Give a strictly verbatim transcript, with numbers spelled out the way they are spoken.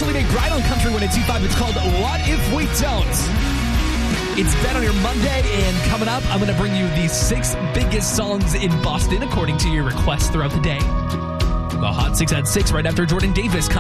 Billy Ray Bright on Country one oh two point five. It's called What If We Don't? It's Ben on your Monday, and coming up, I'm going to bring you the six biggest songs in Boston according to your requests throughout the day. The Hot six at six right after Jordan Davis.